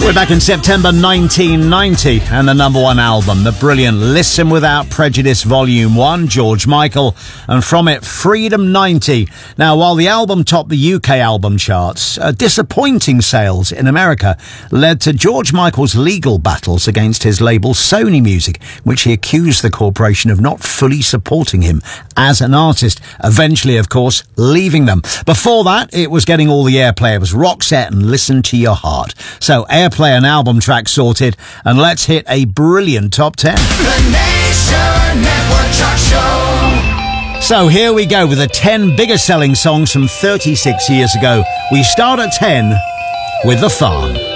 We're back in September 1990 and the number one album, the brilliant Listen Without Prejudice Volume 1, George Michael, and from it, Freedom 90. Now, while the album topped the UK album charts, disappointing sales in America led to George Michael's legal battles against his label Sony Music, which he accused the corporation of not fully supporting him as an artist, eventually, of course, leaving them. Before that, it was getting all the airplay. It was Roxette and Listen to Your Heart. So, airplay and album track sorted, and let's hit a brilliant top 10. The Nation Network Track Show. So here we go with the 10 biggest selling songs from 36 years ago. We start at 10 with The Farm.